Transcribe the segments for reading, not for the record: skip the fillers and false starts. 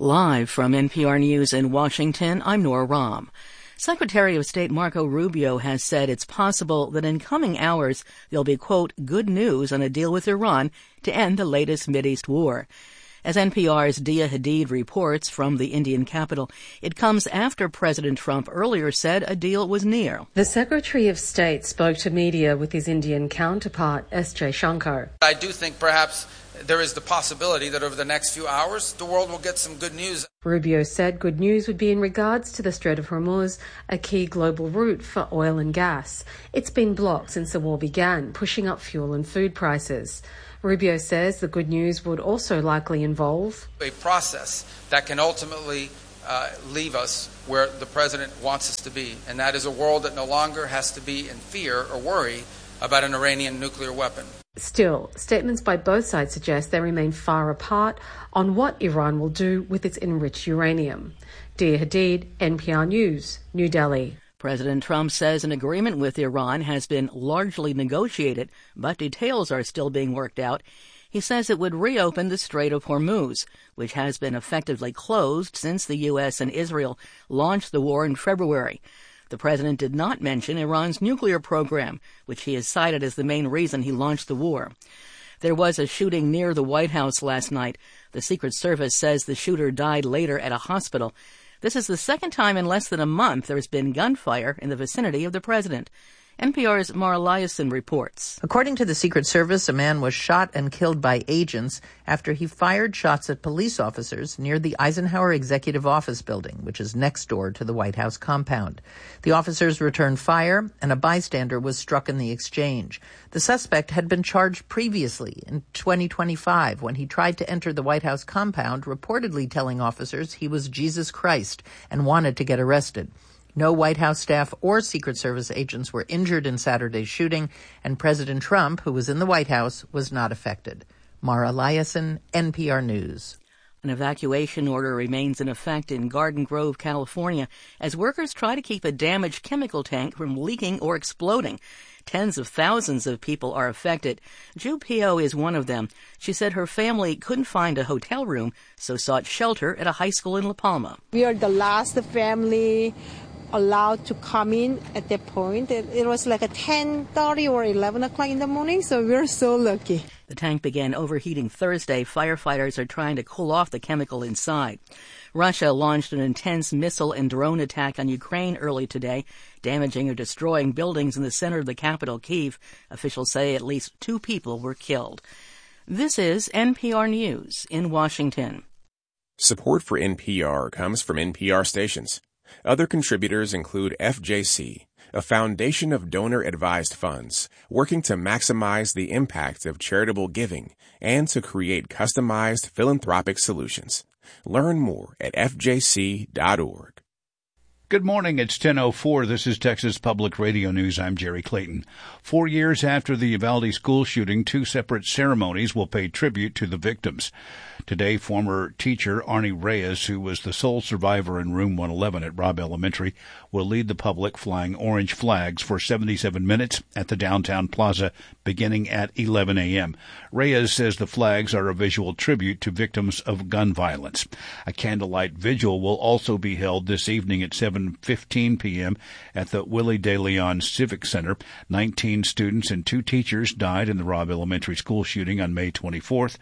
Live from NPR News in Washington, I'm Nora Rahm. Secretary of State Marco Rubio has said it's possible that in coming hours there'll be, quote, good news on a deal with Iran to end the latest Mideast war. As NPR's Dia Hadid reports from the Indian capital, it comes after President Trump earlier said a deal was near. The Secretary of State spoke to media with his Indian counterpart, S. Jaishankar. I do think perhaps there is the possibility that over the next few hours, the world will get some good news. Rubio said good news would be in regards to the Strait of Hormuz, a key global route for oil and gas. It's been blocked since the war began, pushing up fuel and food prices. Rubio says the good news would also likely involve a process that can ultimately leave us where the president wants us to be, and that is a world that no longer has to be in fear or worry about an Iranian nuclear weapon. Still, statements by both sides suggest they remain far apart on what Iran will do with its enriched uranium. Dia Hadid, NPR News, New Delhi. President Trump says an agreement with Iran has been largely negotiated, but details are still being worked out. He says it would reopen the Strait of Hormuz, which has been effectively closed since the U.S. and Israel launched the war in February. The president did not mention Iran's nuclear program, which he has cited as the main reason he launched the war. There was a shooting near the White House last night. The Secret Service says the shooter died later at a hospital. This is the second time in less than a month there has been gunfire in the vicinity of the president. NPR's Mara Liasson reports. According to the Secret Service, a man was shot and killed by agents after he fired shots at police officers near the Eisenhower Executive Office building, which is next door to the White House compound. The officers returned fire, and a bystander was struck in the exchange. The suspect had been charged previously in 2025 when he tried to enter the White House compound, reportedly telling officers he was Jesus Christ and wanted to get arrested. No White House staff or Secret Service agents were injured in Saturday's shooting, and President Trump, who was in the White House, was not affected. Mara Liasson, NPR News. An evacuation order remains in effect in Garden Grove, California, as workers try to keep a damaged chemical tank from leaking or exploding. Tens of thousands of people are affected. Ju Pio is one of them. She said her family couldn't find a hotel room, so sought shelter at a high school in La Palma. We are the last family allowed to come in at that point. It was like a 10:30 or 11 o'clock in the morning, so we're so lucky. The tank began overheating Thursday. Firefighters are trying to cool off the chemical inside. Russia launched an intense missile and drone attack on Ukraine early today, damaging or destroying buildings in the center of the capital, Kyiv. Officials say at least 2 people were killed. This is NPR News in Washington. Support for NPR comes from NPR stations. Other contributors include FJC, a foundation of donor-advised funds working to maximize the impact of charitable giving and to create customized philanthropic solutions. Learn more at fjc.org. Good morning. It's 10:04. This is Texas Public Radio News. I'm Jerry Clayton. 4 years after the Uvalde school shooting, 2 separate ceremonies will pay tribute to the victims. Today, former teacher Arnie Reyes, who was the sole survivor in room 111 at Robb Elementary, will lead the public flying orange flags for 77 minutes at the downtown plaza beginning at 11 a.m. Reyes says the flags are a visual tribute to victims of gun violence. A candlelight vigil will also be held this evening at 7:15 p.m. at the Willie De Leon Civic Center. 19 students and 2 teachers died in the Robb Elementary School shooting on May 24th,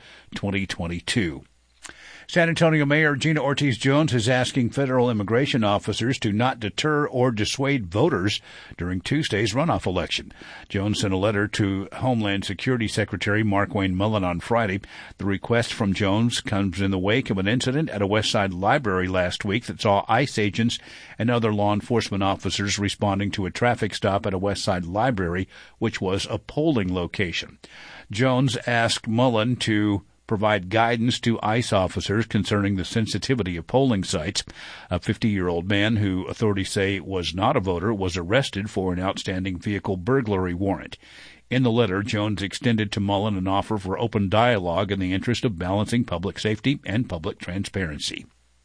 2022. San Antonio Mayor Gina Ortiz-Jones is asking federal immigration officers to not deter or dissuade voters during Tuesday's runoff election. Jones sent a letter to Homeland Security Secretary Markwayne Mullin on Friday. The request from Jones comes in the wake of an incident at a Westside library last week that saw ICE agents and other law enforcement officers responding to a traffic stop at a Westside library, which was a polling location. Jones asked Mullin to provide guidance to ICE officers concerning the sensitivity of polling sites. A 50-year-old man who authorities say was not a voter was arrested for an outstanding vehicle burglary warrant. In the letter, Jones extended to Mullin an offer for open dialogue in the interest of balancing public safety and public transparency.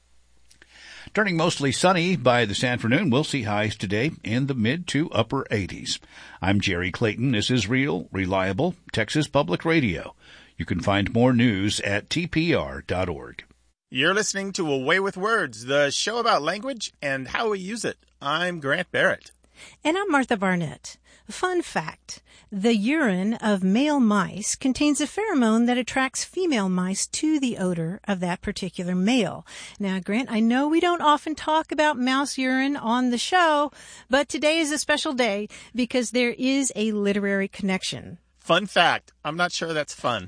Turning mostly sunny by this afternoon, we'll see highs today in the mid to upper 80s. I'm Jerry Clayton. This is Real, Reliable Texas Public Radio. You can find more news at tpr.org. You're listening to A Way with Words, the show about language and how we use it. I'm Grant Barrett. And I'm Martha Barnett. Fun fact, the urine of male mice contains a pheromone that attracts female mice to the odor of that particular male. Now, Grant, I know we don't often talk about mouse urine on the show, but today is a special day because there is a literary connection. Fun fact. I'm not sure that's fun.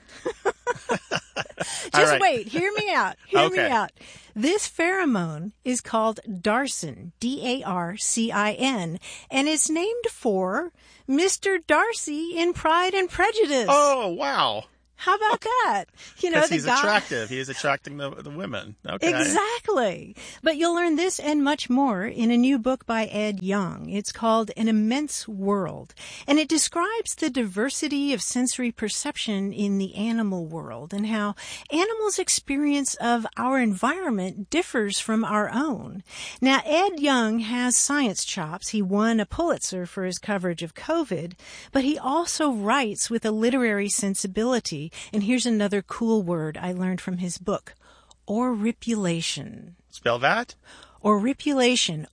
Just wait. Hear me out. Hear me out. This pheromone is called Darcin, D-A-R-C-I-N, and it's named for Mr. Darcy in Pride and Prejudice. Oh, wow. How about that? You know, he's attractive. He is attracting the women. Okay. Exactly. But you'll learn this and much more in a new book by Ed Yong. It's called An Immense World, and it describes the diversity of sensory perception in the animal world and how animals' experience of our environment differs from our own. Now, Ed Yong has science chops. He won a Pulitzer for his coverage of COVID, but he also writes with a literary sensibility. And here's another cool word I learned from his book, auripulation. Spell that? Auripulation,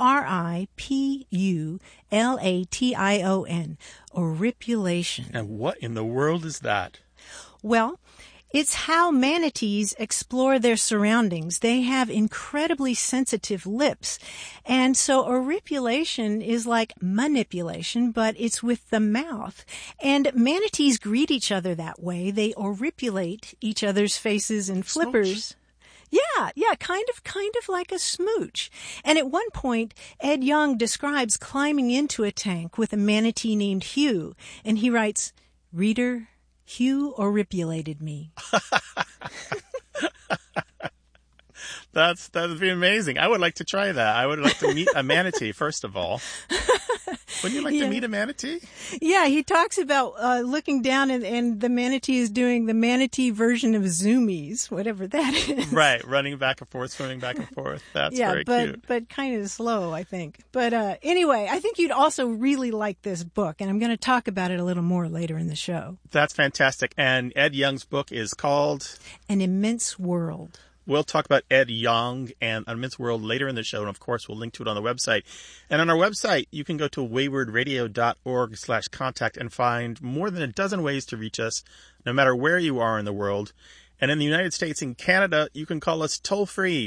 O-R-I-P-U-L-A-T-I-O-N, auripulation. And what in the world is that? Well, it's how manatees explore their surroundings. They have incredibly sensitive lips. And so auripulation is like manipulation, but it's with the mouth. And manatees greet each other that way. They auripulate each other's faces and flippers. Smooch. Yeah, kind of like a smooch. And at one point, Ed Yong describes climbing into a tank with a manatee named Hugh. And he writes, "Reader, Hugh auripulated me." That would be amazing. I would like to try that. I would like to meet a manatee, first of all. Wouldn't you like to meet a manatee? Yeah, he talks about looking down and the manatee is doing the manatee version of zoomies, whatever that is. Right, running back and forth, swimming back and forth. That's very cute. But kind of slow, I think. But anyway, I think you'd also really like this book, and I'm going to talk about it a little more later in the show. That's fantastic. And Ed Yong's book is called? An Immense World. We'll talk about Ed Yong and An Immense World later in the show, and of course we'll link to it on the website. And on our website, you can go to waywardradio.org/contact and find more than a dozen ways to reach us, no matter where you are in the world. And in the United States and Canada, you can call us toll-free,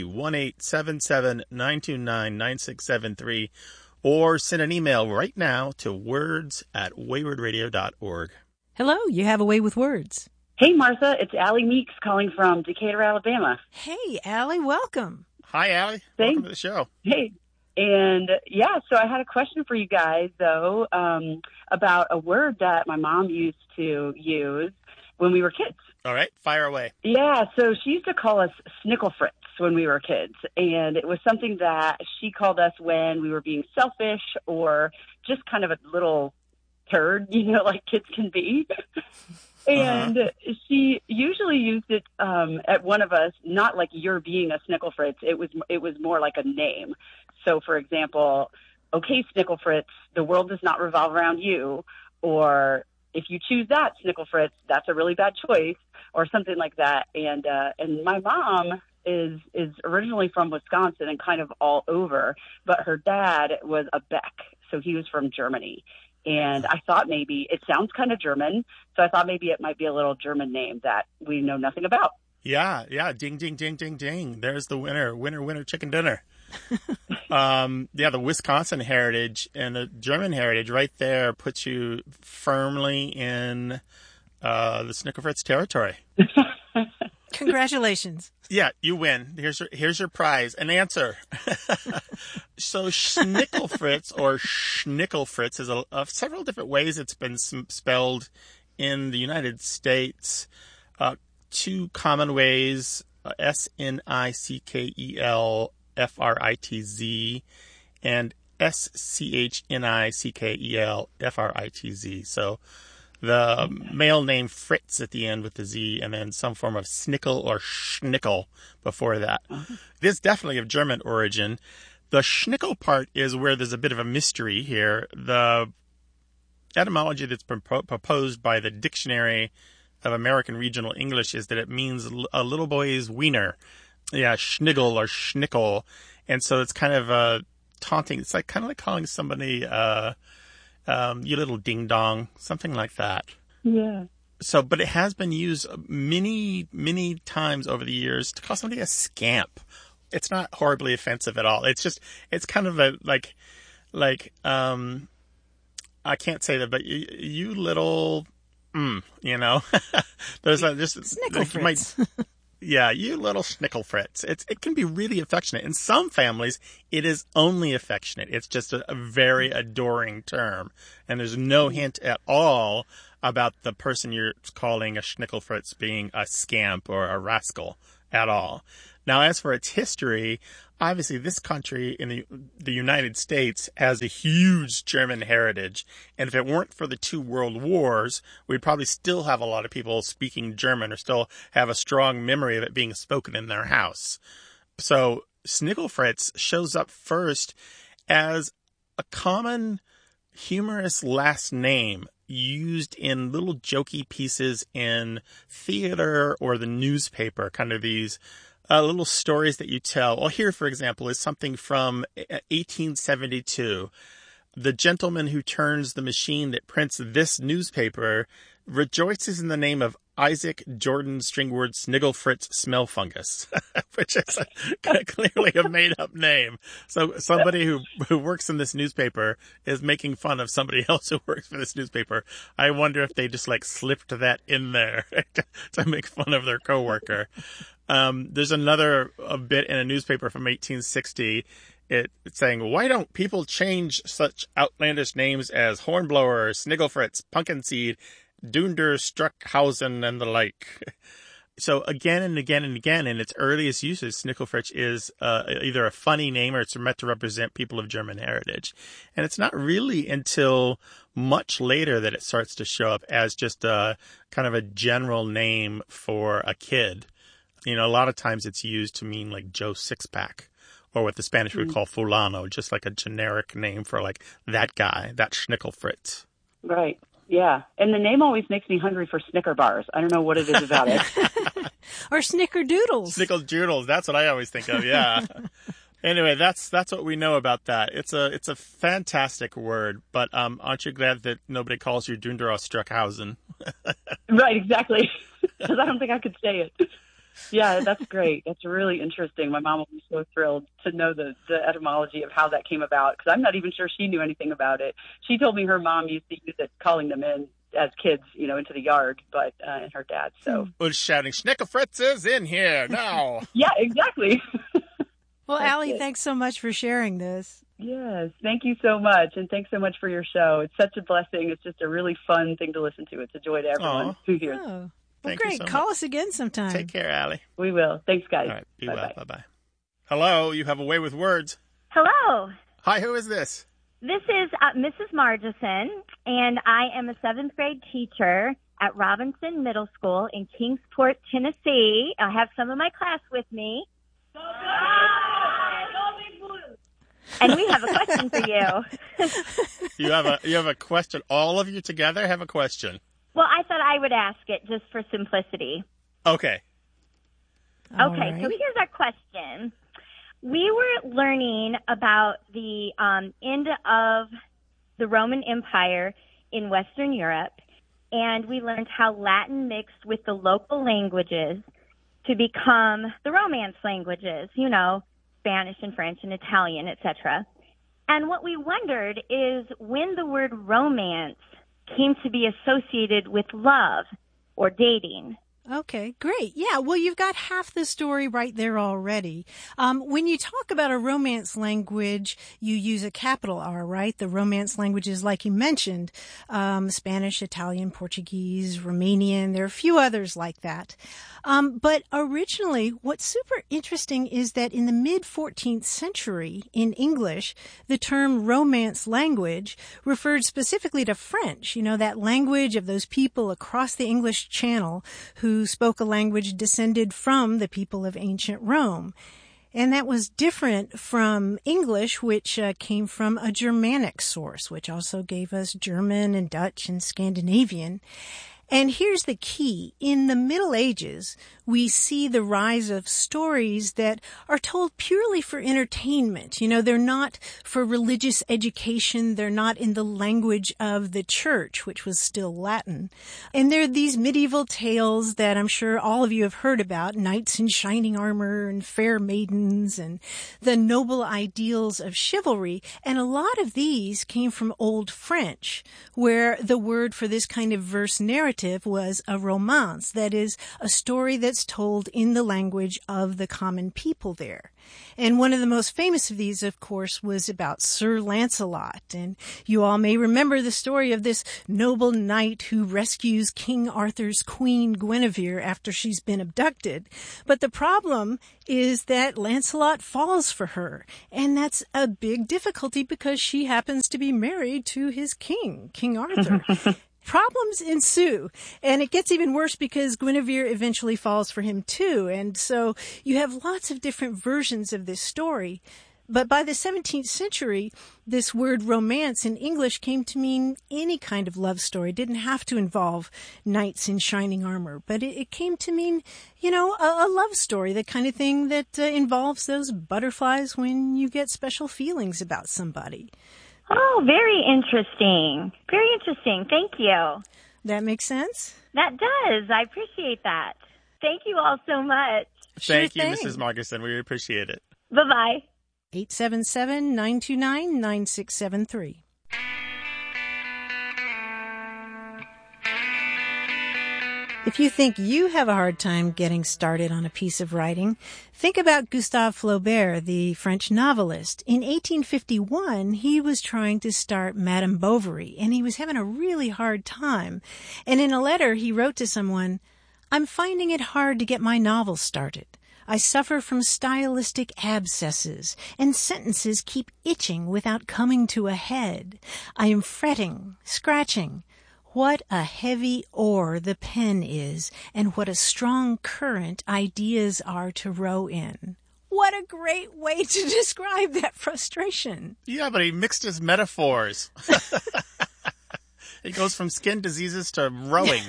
1-877-929-9673, or send an email right now to words@waywardradio.org. Hello, you have a way with words. Hey, Martha, it's Allie Meeks calling from Decatur, Alabama. Hey, Allie, welcome. Hi, Allie. Welcome to the show. Hey. And, so I had a question for you guys, though, about a word that my mom used to use when we were kids. All right, fire away. Yeah, so she used to call us snicklefritz when we were kids. And it was something that she called us when we were being selfish or just kind of a little turd, like kids can be. And she usually used it at one of us, not like you're being a Snicklefritz. It was more like a name. So, for example, okay, Snicklefritz, the world does not revolve around you. Or if you choose that, Snicklefritz, that's a really bad choice, or something like that. And my mom is originally from Wisconsin and kind of all over, but her dad was a Beck, so he was from Germany. And I thought maybe it sounds kind of German, so I thought maybe it might be a little German name that we know nothing about. Yeah. Ding, ding, ding, ding, ding. There's the winner. Winner, chicken dinner. The Wisconsin heritage and the German heritage right there puts you firmly in the Snicklefritz territory. Congratulations. Yeah, you win. Here's your prize. An answer. So Snicklefritz or Schnickelfritz is several different ways it's been spelled in the United States. Two common ways, S-N-I-C-K-E-L-F-R-I-T-Z and S-C-H-N-I-C-K-E-L-F-R-I-T-Z. So the male name Fritz at the end with the Z, and then some form of Snickel or Schnickel before that. This is definitely of German origin. The Schnickel part is where there's a bit of a mystery here. The etymology that's been proposed by the Dictionary of American Regional English is that it means a little boy's wiener. schnigel or schnickel. And so it's kind of taunting. It's kind of like calling somebody you little ding-dong, something like that. Yeah. So, but it has been used many, many times over the years to call somebody a scamp. It's not horribly offensive at all. It's kind of like I can't say that, but you little, there's just Snicklefritz. Yeah, you little Snicklefritz. It can be really affectionate. In some families, it is only affectionate. It's just a very adoring term. And there's no hint at all about the person you're calling a Snicklefritz being a scamp or a rascal at all. Now, as for its history, obviously this country in the United States has a huge German heritage. And if it weren't for the 2 world wars, we'd probably still have a lot of people speaking German or still have a strong memory of it being spoken in their house. So Snicklefritz shows up first as a common humorous last name used in little jokey pieces in theater or the newspaper, kind of these little stories that you tell. Well, here, for example, is something from 1872. The gentleman who turns the machine that prints this newspaper rejoices in the name of Isaac Jordan Stringward Snigglefritz Smellfungus, which is clearly a made-up name. So somebody who works in this newspaper is making fun of somebody else who works for this newspaper. I wonder if they just slipped that in there to make fun of their coworker. There's another bit in a newspaper from 1860. It's saying, why don't people change such outlandish names as Hornblower, Snigglefritz, Pumpkinseed, Dunder, Struckhausen, and the like? So again and again and again, in its earliest uses, Snicklefritz is either a funny name or it's meant to represent people of German heritage. And it's not really until much later that it starts to show up as just a kind of a general name for a kid. A lot of times it's used to mean like Joe Sixpack, or what the Spanish would call fulano, just like a generic name for that guy, that Snicklefritz. Right. Yeah. And the name always makes me hungry for Snicker bars. I don't know what it is about it. Or Snickerdoodles. Snickerdoodles. That's what I always think of. Yeah. Anyway, that's what we know about that. It's a fantastic word, but aren't you glad that nobody calls you Dunder or Struckhausen? Right. Exactly. Because I don't think I could say it. Yeah, that's great. That's really interesting. My mom will be so thrilled to know the etymology of how that came about, because I'm not even sure she knew anything about it. She told me her mom used to use it calling them in as kids, into the yard, but and her dad. So was shouting, Snicklefritz is in here now. Yeah, exactly. Well, Allie, thanks so much for sharing this. Yes, thank you so much, and thanks so much for your show. It's such a blessing. It's just a really fun thing to listen to. It's a joy to everyone who hears. Oh. Well, great. Call us again sometime. Take care, Allie. We will. Thanks, guys. All right. Be well. Bye-bye. Hello. You have a way with words. Hello. Hi. Who is this? This is Mrs. Margison, and I am a 7th grade teacher at Robinson Middle School in Kingsport, Tennessee. I have some of my class with me. And we have a question for you. You have a question. All of you together have a question. Well, I thought I would ask it just for simplicity. Okay. Okay, so here's our question. We were learning about the end of the Roman Empire in Western Europe, and we learned how Latin mixed with the local languages to become the Romance languages, Spanish and French and Italian, etc. And what we wondered is when the word romance came to be associated with love or dating. Okay, great. Yeah, well, you've got half the story right there already. When you talk about a Romance language, you use a capital R, right? The Romance languages, like you mentioned, Spanish, Italian, Portuguese, Romanian. There are a few others like that. But originally, what's super interesting is that in the mid-14th century, in English, the term Romance language referred specifically to French, that language of those people across the English Channel who spoke a language descended from the people of ancient Rome. And that was different from English, which came from a Germanic source, which also gave us German and Dutch and Scandinavian. And here's the key. In the Middle Ages, we see the rise of stories that are told purely for entertainment. You know, they're not for religious education. They're not in the language of the church, which was still Latin. And they're these medieval tales that I'm sure all of you have heard about, knights in shining armor and fair maidens and the noble ideals of chivalry. And a lot of these came from Old French, where the word for this kind of verse narrative was a romance, that is, a story that's told in the language of the common people there. And one of the most famous of these, of course, was about Sir Lancelot. And you all may remember the story of this noble knight who rescues King Arthur's queen Guinevere after she's been abducted. But the problem is that Lancelot falls for her. And that's a big difficulty because she happens to be married to his king, King Arthur. Problems ensue, and it gets even worse because Guinevere eventually falls for him too, and so you have lots of different versions of this story. But by the 17th century, this word romance in English came to mean any kind of love story. It didn't have to involve knights in shining armor, but it came to mean, you know, a love story, the kind of thing that involves those butterflies when you get special feelings about somebody. Oh, very interesting. Very interesting. Thank you. That makes sense? That does. I appreciate that. Thank you all so much. Thank you, Mrs. Margerson. We appreciate it. Bye-bye. 877-929-9673. If you think you have a hard time getting started on a piece of writing, think about Gustave Flaubert, the French novelist. In 1851, he was trying to start Madame Bovary, and he was having a really hard time. And in a letter, he wrote to someone, "I'm finding it hard to get my novel started. I suffer from stylistic abscesses, and sentences keep itching without coming to a head. I am fretting, scratching. What a heavy oar the pen is, and what a strong current ideas are to row in." What a great way to describe that frustration. Yeah, but he mixed his metaphors. It goes from skin diseases to rowing.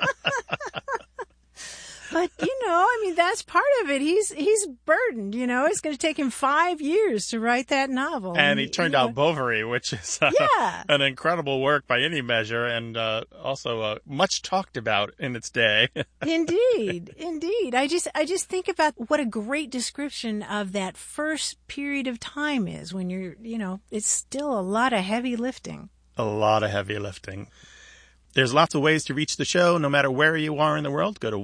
But, you know, I mean, that's part of it. He's burdened, you know. It's going to take him 5 years to write that novel. And he turned out Bovary, which is an incredible work by any measure, and also much talked about in its day. Indeed. I just think about what a great description of that first period of time is when you're, you know, it's still a lot of heavy lifting. A lot of heavy lifting. There's lots of ways to reach the show, no matter where you are in the world. Go to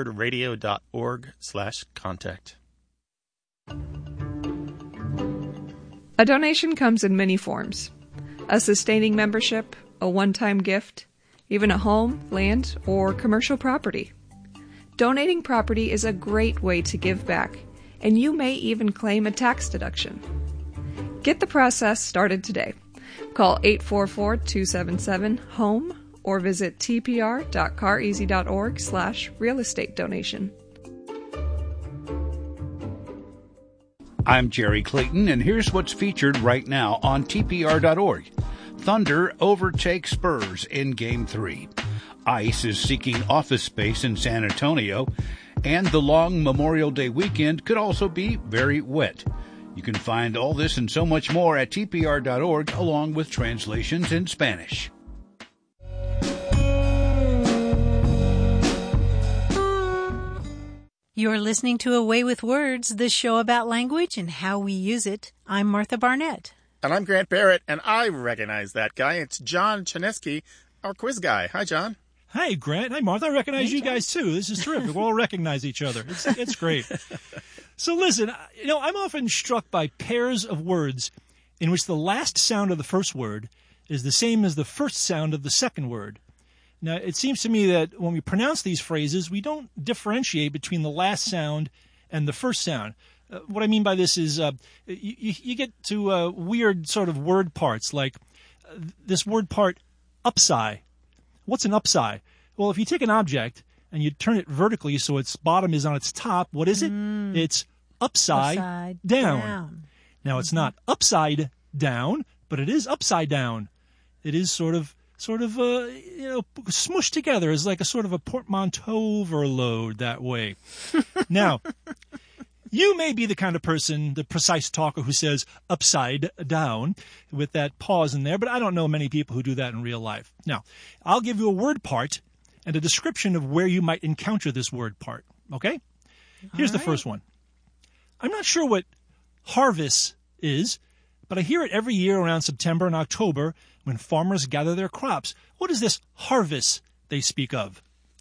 waywardradio.org/contact. A donation comes in many forms. A sustaining membership, a one-time gift, even a home, land, or commercial property. Donating property is a great way to give back, and you may even claim a tax deduction. Get the process started today. Call 844-277-HOME or visit tpr.careasy.org/real estate donation. I'm Jerry Clayton, and here's what's featured right now on tpr.org. Thunder overtakes Spurs in Game 3. ICE is seeking office space in San Antonio, and the long Memorial Day weekend could also be very wet. You can find all this and so much more at tpr.org, along with translations in Spanish. You're listening to A Way with Words, the show about language and how we use it. I'm Martha Barnett. And I'm Grant Barrett, and I recognize that guy. It's John Chaneski, our quiz guy. Hi, John. Hi, Grant. Hi, Martha. I recognize you guys, too. This is terrific. We'll all recognize each other. It's great. So listen, you know, I'm often struck by pairs of words in which the last sound of the first word is the same as the first sound of the second word. Now, it seems to me that when we pronounce these phrases, we don't differentiate between the last sound and the first sound. What I mean by this is you get to weird sort of word parts, like this word part, upside. What's an upside? Well, if you take an object and you turn it vertically so its bottom is on its top, what is it? It's upside down. Now, it's not upside down, but it is upside down. It is sort of sort of, smushed together as like a sort of a portmanteau overload that way. Now, you may be the kind of person, the precise talker who says upside down with that pause in there, but I don't know many people who do that in real life. Now, I'll give you a word part and a description of where you might encounter this word part, okay? Here's the first one. I'm not sure what harvest is, but I hear it every year around September and October when farmers gather their crops. What is this harvest they speak of?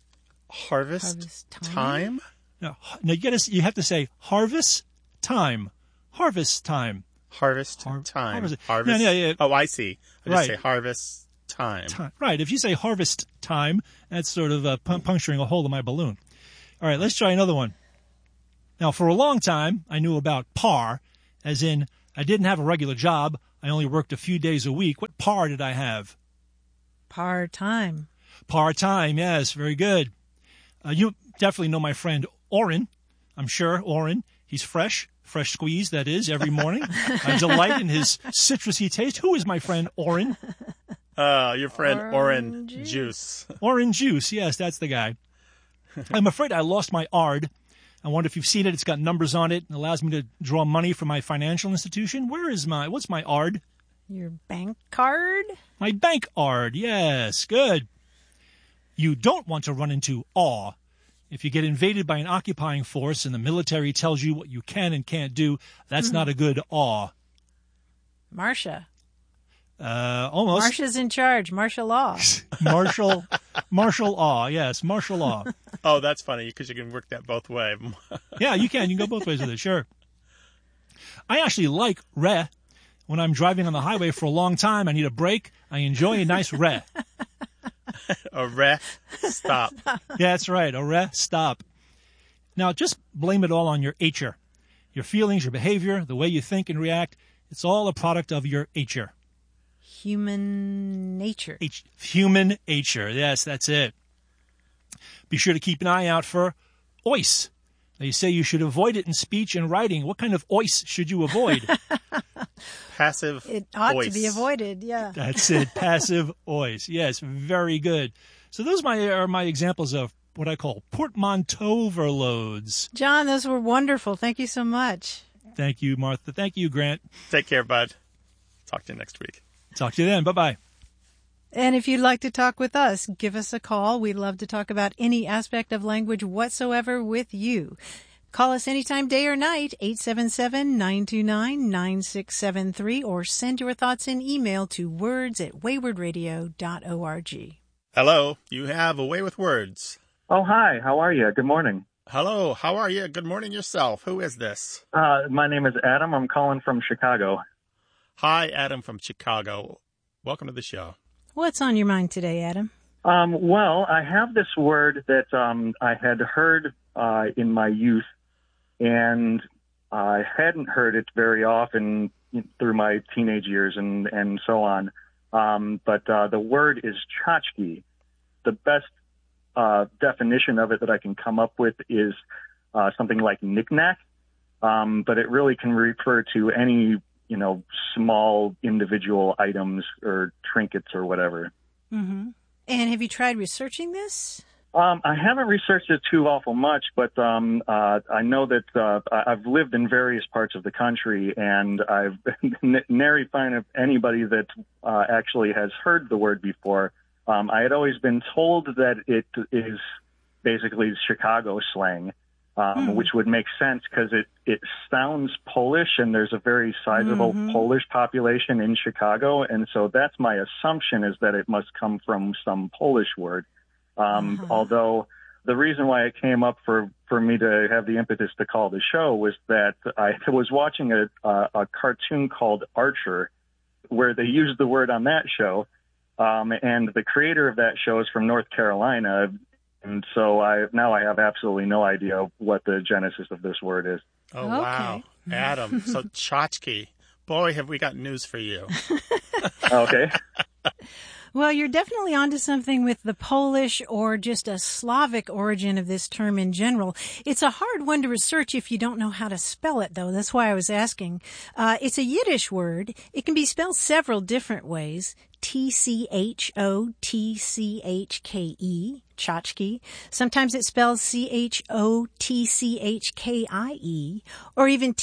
Harvest time? No, you have to say harvest time. Harvest time. Harvest time. Harvest. Harvest. Yeah. Oh, I see. I just Right. say harvest time. Right. If you say harvest time, that's sort of puncturing a hole in my balloon. All right, let's try another one. Now, for a long time, I knew about par, as in I didn't have a regular job. I only worked a few days a week. What par did I have? Part-time. Part-time, yes, very good. You definitely know my friend Oren. I'm sure, Oren. He's fresh squeezed, that is, every morning. I delight in his citrusy taste. Who is my friend Oren? Your friend Orange Juice. Orange Juice, yes, that's the guy. I'm afraid I lost my ARD. I wonder if you've seen it. It's got numbers on it. It allows me to draw money from my financial institution. What's my ARD? Your bank card? My bank ARD, yes, good. You don't want to run into awe. If you get invaded by an occupying force and the military tells you what you can and can't do, that's not a good awe. Marcia. Almost. Marcia's in charge. Martial law. Martial law, yes, martial law. Oh, that's funny because you can work that both ways. Yeah, you can. You can go both ways with it, sure. I actually like re. When I'm driving on the highway for a long time, I need a break. I enjoy a nice re. A re stop. Yeah, that's right. A re stop. Now, just blame it all on your HR. Your feelings, your behavior, the way you think and react, it's all a product of your HR. Human nature. Human nature. Yes, that's it. Be sure to keep an eye out for ois. They say you should avoid it in speech and writing. What kind of ois should you avoid? Passive It ought ois. to be avoided, yeah. That's it. Passive ois. Yes, very good. So those are my examples of what I call portmanteau overloads. John, those were wonderful. Thank you so much. Thank you, Martha. Thank you, Grant. Take care, bud. Talk to you next week. Talk to you then. Bye-bye. And if you'd like to talk with us, give us a call. We'd love to talk about any aspect of language whatsoever with you. Call us anytime, day or night, 877-929-9673, or send your thoughts in email to words@waywardradio.org. Hello, you have A Way with Words. Oh, hi. How are you? Good morning. Hello, how are you? Good morning yourself. Who is this? My name is Adam. I'm calling from Chicago. Hi, Adam from Chicago. Welcome to the show. What's on your mind today, Adam? Well, I have this word that I had heard in my youth, and I hadn't heard it very often through my teenage years and so on. But the word is tchotchke. The best definition of it that I can come up with is something like knick-knack, but it really can refer to any small individual items or trinkets or whatever. Mm-hmm. And have you tried researching this? I haven't researched it too awful much, but I know that I've lived in various parts of the country, and I've nary find of anybody that actually has heard the word before. I had always been told that it is basically Chicago slang, which would make sense because it sounds Polish, and there's a very sizable Polish population in Chicago, and so that's my assumption, is that it must come from some Polish word. Although the reason why it came up for me to have the impetus to call the show was that I was watching a cartoon called Archer, where they used the word on that show, and the creator of that show is from North Carolina. And so I have absolutely no idea what the genesis of this word is. Oh, wow. Adam, so tchotchke. Boy, have we got news for you. Okay. Well, you're definitely onto something with the Polish or just a Slavic origin of this term in general. It's a hard one to research if you don't know how to spell it, though. That's why I was asking. It's a Yiddish word. It can be spelled several different ways. Tchottchke, tchotchke. Sometimes it spells Chotchkie, or even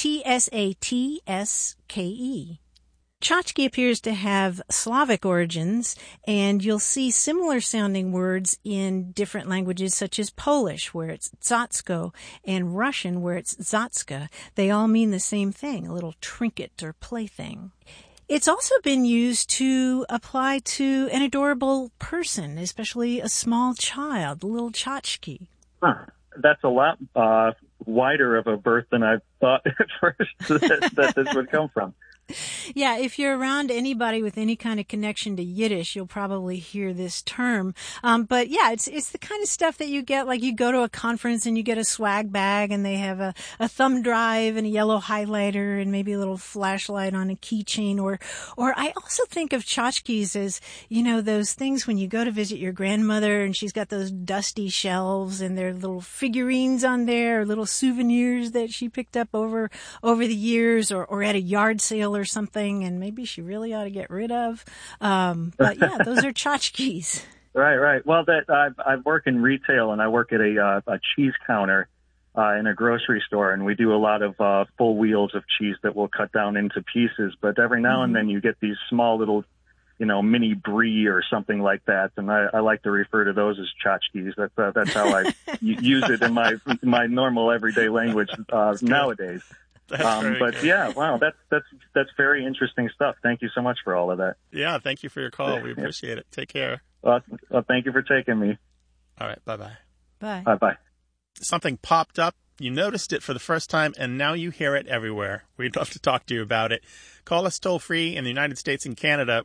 Tsatske. Tchotchke appears to have Slavic origins, and you'll see similar sounding words in different languages such as Polish, where it's Zatsko, and Russian, where it's Zatska. They all mean the same thing, a little trinket or plaything. It's also been used to apply to an adorable person, especially a small child, a little tchotchke. Huh. That's a lot wider of a berth than I thought at first that this would come from. Yeah, if you're around anybody with any kind of connection to Yiddish, you'll probably hear this term. But yeah, it's the kind of stuff that you get, like you go to a conference and you get a swag bag and they have a thumb drive and a yellow highlighter and maybe a little flashlight on a keychain. Or I also think of tchotchkes as, you know, those things when you go to visit your grandmother and she's got those dusty shelves and there are little figurines on there, or little souvenirs that she picked up over the years or at a yard sale or something, and maybe she really ought to get rid of. But yeah, those are tchotchkes. Right. Well, I work in retail, and I work at a cheese counter in a grocery store, and we do a lot of full wheels of cheese that we'll cut down into pieces. But every now and then you get these small little, you know, mini brie or something like that, and I like to refer to those as tchotchkes. That's how I use it in my normal everyday language nowadays. But good. Yeah, wow, that's very interesting stuff. Thank you so much for all of that. Yeah, thank you for your call. We appreciate it. Take care. Well, thank you for taking me. All right, bye-bye. Bye. Bye-bye. Something popped up. You noticed it for the first time, and now you hear it everywhere. We'd love to talk to you about it. Call us toll-free in the United States and Canada,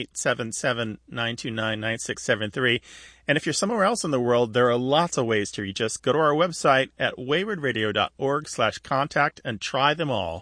1-877-929-9673. And if you're somewhere else in the world, there are lots of ways to reach us. Go to our website at waywardradio.org/contact and try them all.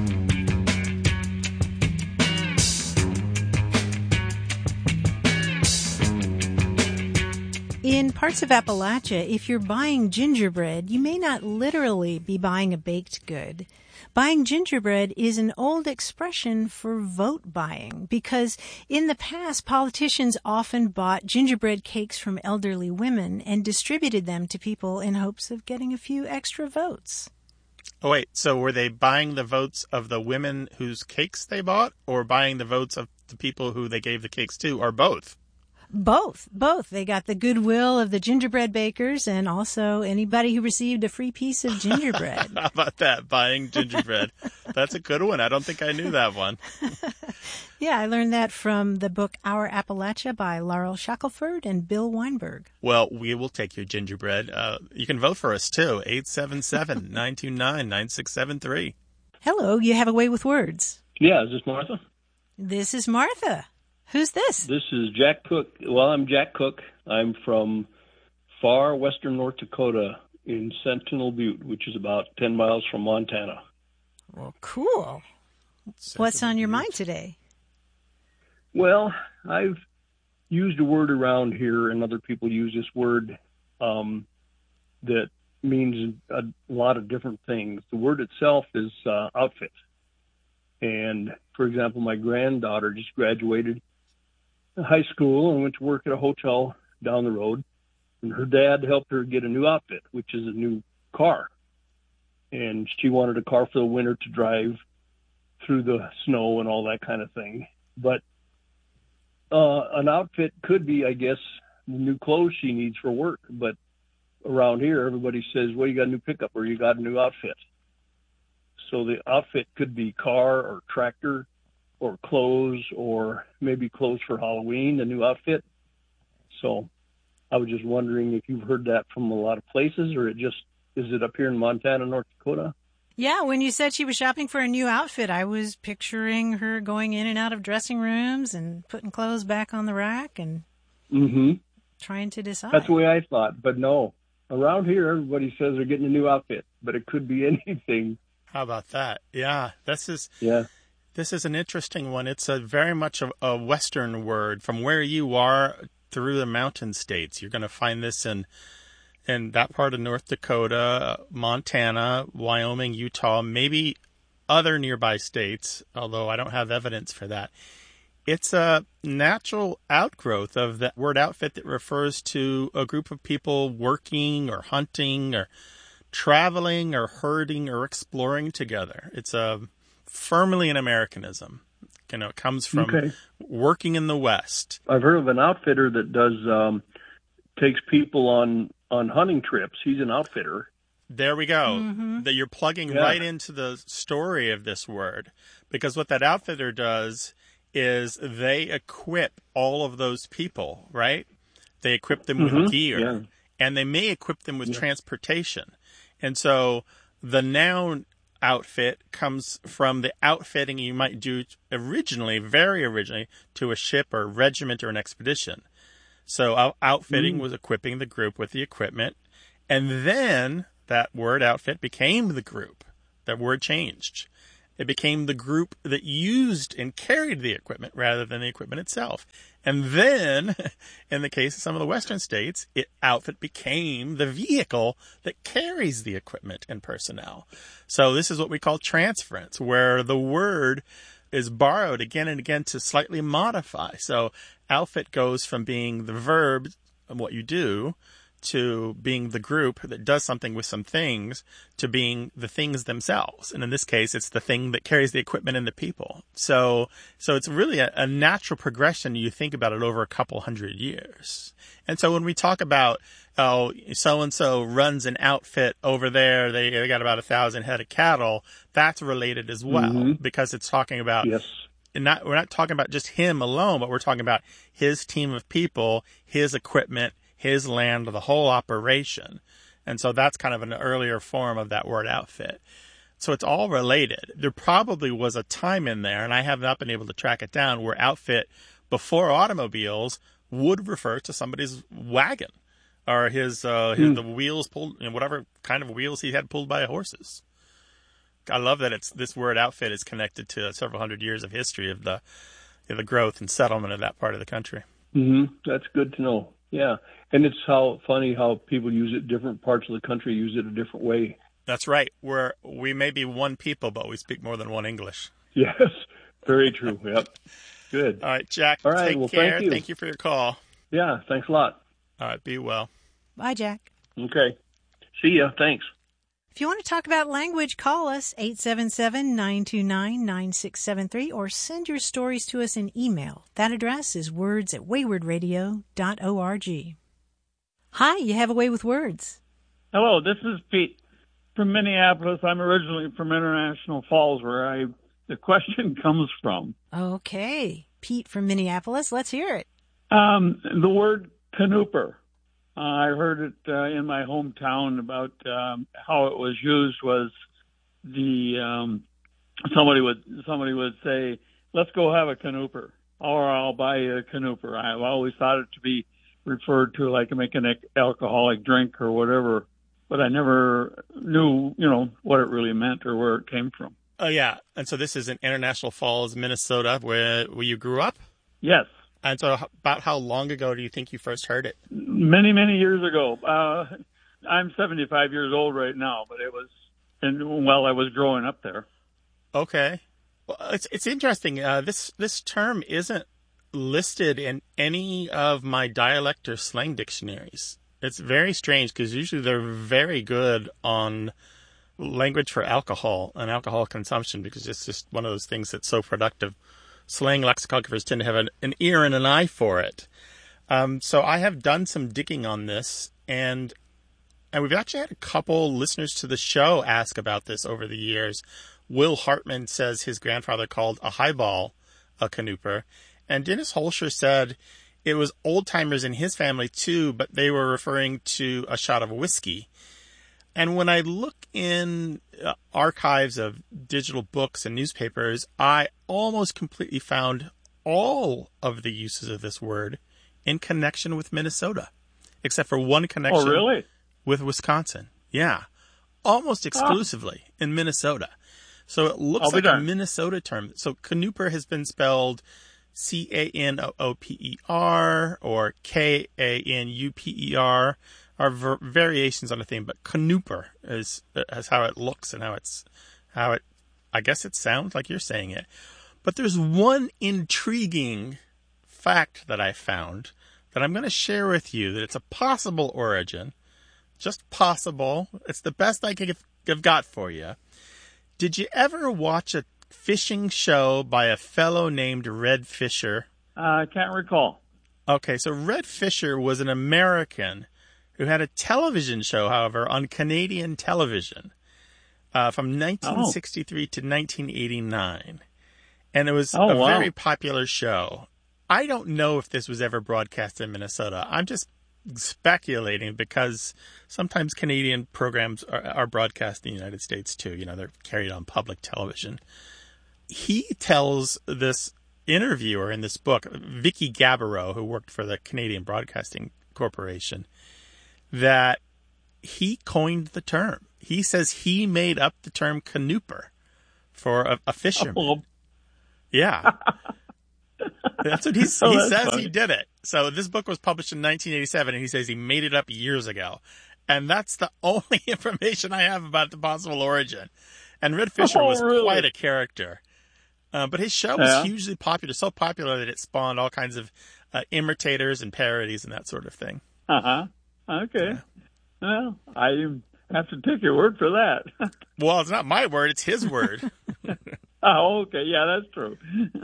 In parts of Appalachia, if you're buying gingerbread, you may not literally be buying a baked good. Buying gingerbread is an old expression for vote buying because in the past, politicians often bought gingerbread cakes from elderly women and distributed them to people in hopes of getting a few extra votes. Oh, wait. So were they buying the votes of the women whose cakes they bought, or buying the votes of the people who they gave the cakes to, or both? Both. They got the goodwill of the gingerbread bakers and also anybody who received a free piece of gingerbread. How about that? Buying gingerbread. That's a good one. I don't think I knew that one. Yeah, I learned that from the book Our Appalachia by Laurel Shackelford and Bill Weinberg. Well, we will take your gingerbread. You can vote for us, too. 877-929-9673. Hello, you have a way with words. Yeah, is this Martha? This is Martha. Who's this? This is Jack Cook. Well, I'm Jack Cook. I'm from far western North Dakota in Sentinel Butte, which is about 10 miles from Montana. Well, cool. What's on your mind today? Well, I've used a word around here, and other people use this word that means a lot of different things. The word itself is outfit. And, for example, my granddaughter just graduated high school and went to work at a hotel down the road, and her dad helped her get a new outfit, which is a new car. And she wanted a car for the winter to drive through the snow and all that kind of thing. But an outfit could be, I guess, the new clothes she needs for work. But around here, everybody says, well, you got a new pickup or you got a new outfit. So the outfit could be car or tractor or clothes, or maybe clothes for Halloween, a new outfit. So I was just wondering if you've heard that from a lot of places, or is it up here in Montana, North Dakota? Yeah, when you said she was shopping for a new outfit, I was picturing her going in and out of dressing rooms and putting clothes back on the rack and trying to decide. That's the way I thought, but no. Around here, everybody says they're getting a new outfit, but it could be anything. How about that? Yeah, This is an interesting one. It's a very much a Western word. From where you are through the mountain states, you're going to find this in that part of North Dakota, Montana, Wyoming, Utah, maybe other nearby states, although I don't have evidence for that. It's a natural outgrowth of the word outfit that refers to a group of people working or hunting or traveling or herding or exploring together. It's firmly an Americanism. It comes from working in the West. I've heard of an outfitter that does takes people on hunting trips. He's an outfitter. There we go. Mm-hmm. That you're plugging right into the story of this word, because what that outfitter does is they equip all of those people, right? They equip them with gear, and they may equip them with transportation. And so the noun outfit comes from the outfitting you might do very originally, to a ship or regiment or an expedition. So outfitting was equipping the group with the equipment, and then that word outfit became the group. That word changed. It became the group that used and carried the equipment rather than the equipment itself. And then, in the case of some of the Western states, outfit became the vehicle that carries the equipment and personnel. So this is what we call transference, where the word is borrowed again and again to slightly modify. So outfit goes from being the verb of what you do to being the group that does something with some things to being the things themselves. And in this case, it's the thing that carries the equipment and the people. So it's really a natural progression. You think about it over a couple hundred years. And so when we talk about, so-and-so runs an outfit over there, they got about 1,000 head of cattle, that's related as well, because it's talking about, we're not talking about just him alone, but we're talking about his team of people, his equipment, his land, the whole operation. And so that's kind of an earlier form of that word outfit. So it's all related. There probably was a time in there, and I have not been able to track it down, where outfit before automobiles would refer to somebody's wagon or the wheels pulled, whatever kind of wheels he had pulled by horses. I love that this word outfit is connected to several hundred years of history of the growth and settlement of that part of the country. That's good to know. Yeah. And it's funny how people use it. Different parts of the country use it a different way. That's right. We may be one people, but we speak more than one English. Yes. Very true. Yep. Good. All right, Jack. All right. Take care. Thank you. Thank you for your call. Yeah. Thanks a lot. All right. Be well. Bye, Jack. Okay. See ya. Thanks. If you want to talk about language, call us 877-929-9673 or send your stories to us in email. That address is words@waywardradio.org. Hi, you have a way with words. Hello, this is Pete from Minneapolis. I'm originally from International Falls, where the question comes from. Okay, Pete from Minneapolis. Let's hear it. The word canooper. I heard it in my hometown about how it was used. Was somebody would say, "Let's go have a canooper," or "I'll buy you a canooper." I've always thought it to be referred to like making an alcoholic drink or whatever, but I never knew, what it really meant or where it came from. Oh yeah, and so this is in International Falls, Minnesota, where you grew up? Yes. And so about how long ago do you think you first heard it? Many, many years ago. I'm 75 years old right now, but it was while I was growing up there. Okay. Well, it's interesting. This term isn't listed in any of my dialect or slang dictionaries. It's very strange because usually they're very good on language for alcohol and alcohol consumption because it's just one of those things that's so productive. Slang lexicographers tend to have an ear and an eye for it. So I have done some digging on this, and we've actually had a couple listeners to the show ask about this over the years. Will Hartman says his grandfather called a highball a canooper, and Dennis Holscher said it was old-timers in his family too, but they were referring to a shot of whiskey. And when I look in archives of digital books and newspapers, I almost completely found all of the uses of this word in connection with Minnesota, except for one connection with Wisconsin. Yeah, almost exclusively in Minnesota. So it looks like a Minnesota term. So Canooper has been spelled Canooper or Kanuper, are variations on the theme, but Canooper is how it looks and how it, I guess it sounds like you're saying it. But there's one intriguing fact that I found that I'm going to share with you, that it's a possible origin, just possible. It's the best I could have got for you. Did you ever watch a fishing show by a fellow named Red Fisher? I can't recall. Okay, so Red Fisher was an American who had a television show, however, on Canadian television from 1963 to 1989. And it was a very popular show. I don't know if this was ever broadcast in Minnesota. I'm just speculating because sometimes Canadian programs are broadcast in the United States too. You know, they're carried on public television. He tells this interviewer in this book, Vicky Gaboreau, who worked for the Canadian Broadcasting Corporation, that he coined the term. He says he made up the term Canooper for a fisherman. Oh. Yeah. That's what he says. Funny. He did it. So this book was published in 1987, and he says he made it up years ago. And that's the only information I have about the possible origin. And Red Fisher was quite a character. But his show was hugely popular, so popular that it spawned all kinds of imitators and parodies and that sort of thing. Okay. Yeah. Well, I have to take your word for that. Well, it's not my word, it's his word. Oh, okay. Yeah, that's true.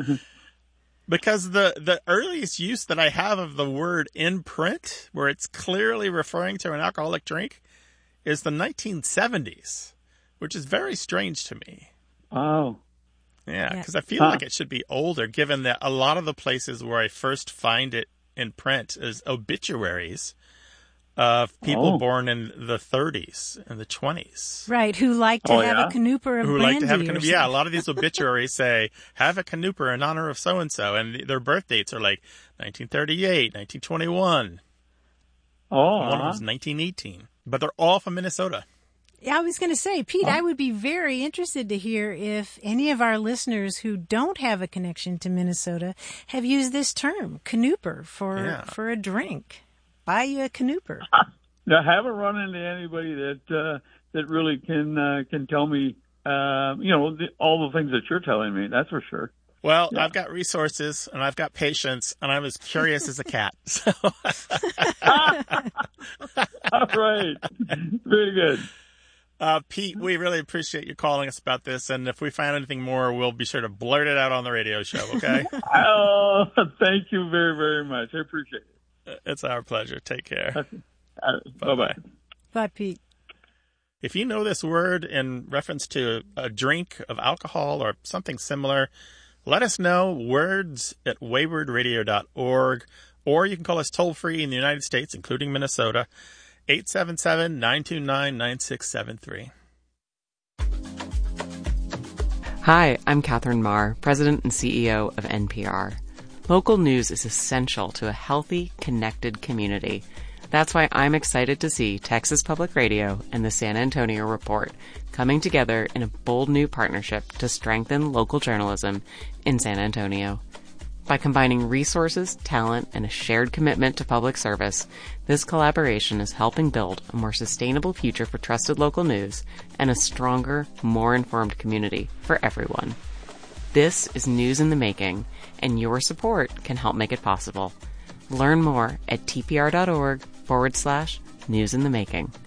Because the earliest use that I have of the word in print, where it's clearly referring to an alcoholic drink, is the 1970s, which is very strange to me. Oh. Yeah, because I feel like it should be older, given that a lot of the places where I first find it in print is obituaries of people born in the 30s and the 20s. Right, who like to have a Canooper of brandy. Yeah, a lot of these obituaries say, have a Canooper in honor of so-and-so, and their birth dates are like 1938, 1921. One was 1918. But they're all from Minnesota. I was going to say, Pete, I would be very interested to hear if any of our listeners who don't have a connection to Minnesota have used this term, Canooper, for a drink. Buy you a Canooper. I haven't run into anybody that really can tell me, all the things that you're telling me. That's for sure. Well, I've got resources and I've got patience, and I'm as curious as a cat. So. All right. Very good. Pete, we really appreciate you calling us about this, and if we find anything more, we'll be sure to blurt it out on the radio show, okay? Oh, thank you very, very much. I appreciate it. It's our pleasure. Take care. Bye-bye. Bye, Pete. If you know this word in reference to a drink of alcohol or something similar, let us know. words@waywardradio.org, or you can call us toll-free in the United States, including Minnesota, 877-929-9673. Hi, I'm Catherine Marr, President and CEO of NPR. Local news is essential to a healthy, connected community. That's why I'm excited to see Texas Public Radio and the San Antonio Report coming together in a bold new partnership to strengthen local journalism in San Antonio. By combining resources, talent, and a shared commitment to public service, this collaboration is helping build a more sustainable future for trusted local news and a stronger, more informed community for everyone. This is News in the Making, and your support can help make it possible. Learn more at tpr.org/News in the Making.